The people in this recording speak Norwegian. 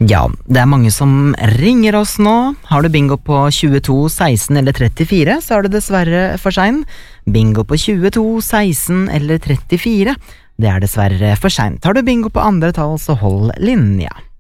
Ja, det mange som ringer oss nå. Har du bingo på 22, 16 eller 34, så er det dessverre for sent. Bingo på 22, 16 eller 34, det er dessverre for sent. Har du bingo på andre tall, så hold linja.